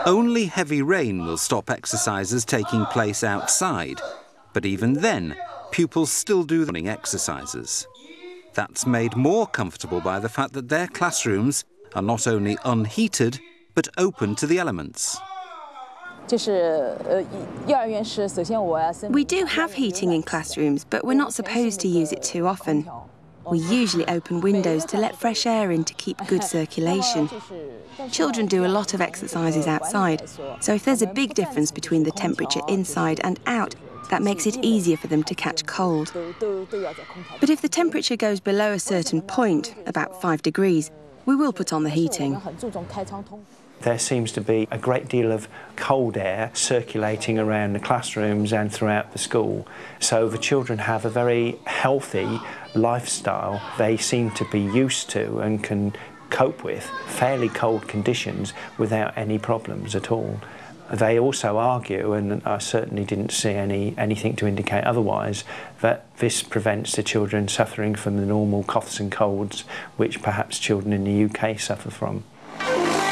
Only heavy rain will stop exercises taking place outside, but even then, pupils still do the morning exercises. That's made more comfortable by the fact that their classrooms are not only unheated, but open to the elements. We do have heating in classrooms, but we're not supposed to use it too often. We usually open windows to let fresh air in to keep good circulation. Children do a lot of exercises outside, so if there's a big difference between the temperature inside and out, that makes it easier for them to catch cold. But if the temperature goes below a certain point, about 5 degrees, we will put on the heating. There seems to be a great deal of cold air circulating around the classrooms and throughout the school. So the children have a very healthy lifestyle. They seem to be used to and can cope with fairly cold conditions without any problems at all. They also argue, and I certainly didn't see anything to indicate otherwise, that this prevents the children suffering from the normal coughs and colds which perhaps children in the UK suffer from.